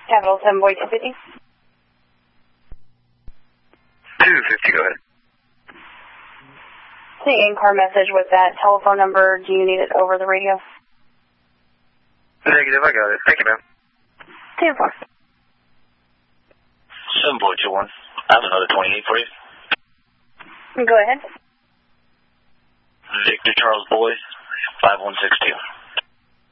Capital 7 Boy 250. 250, go ahead. The in-car message with that telephone number, do you need it over the radio? Negative, I got it. Thank you, ma'am. 10-4. 7 Boy 21. I have another 28 for you. Go ahead. Victor Charles Boy, 5162.